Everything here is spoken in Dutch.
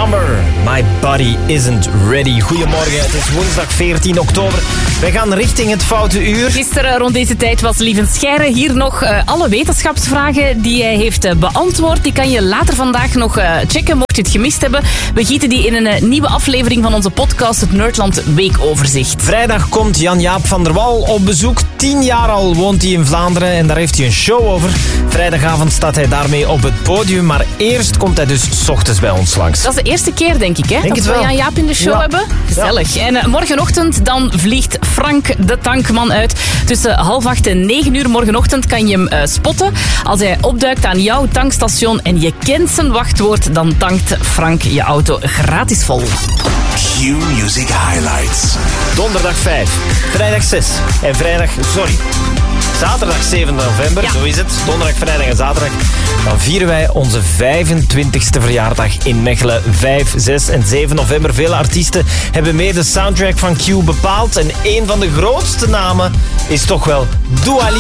Summer. My body isn't ready. Goedemorgen, het is woensdag 14 oktober. Wij gaan richting het foute uur. Gisteren rond deze tijd was Lieven Scheire hier nog alle wetenschapsvragen die hij heeft beantwoord. Die kan je later vandaag nog checken, mocht je het gemist hebben. We gieten die in een nieuwe aflevering van onze podcast, het Nerdland Weekoverzicht. Vrijdag komt Jan-Jaap van der Wal op bezoek. 10 jaar al woont hij in Vlaanderen en daar heeft hij een show over. Vrijdagavond staat hij daarmee op het podium, maar eerst komt hij dus 's ochtends bij ons langs. Dat is de eerste keer, denk ik, hè? Denk dat we Jan-Jaap in de show hebben. Gezellig. Ja. En morgenochtend dan vliegt Frank de Tankman uit. Tussen 7:30 en 9 morgenochtend kan je hem spotten. Als hij opduikt aan jouw tankstation en je kent zijn wachtwoord, dan tankt Frank je auto gratis vol. Q-Music Highlights. Donderdag 5, vrijdag 6 en zaterdag 7 november, zo is het. Donderdag, vrijdag en zaterdag. Dan vieren wij onze 25e verjaardag in Mechelen. 5, 6 en 7 november. Vele artiesten hebben mee de soundtrack van Q bepaald. En een van de grootste namen is toch wel Dua Lipa.